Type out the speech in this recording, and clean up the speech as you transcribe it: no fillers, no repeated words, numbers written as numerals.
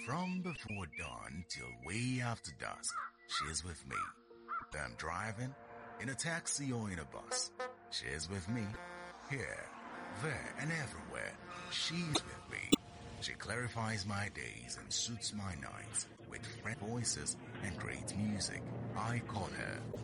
From before dawn till way after dusk, she's with me. I'm driving, in a taxi or in a bus. She's with me. Here, there, and everywhere. She's with me. She clarifies my days and suits my nights with fresh voices and great music. I call her